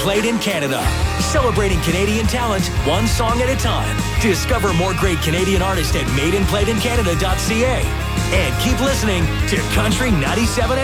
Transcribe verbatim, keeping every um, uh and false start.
Played in Canada. Celebrating Canadian talent, one song at a time. Discover more great Canadian artists at made and played in canada dot c a. And keep listening to Country ninety-seven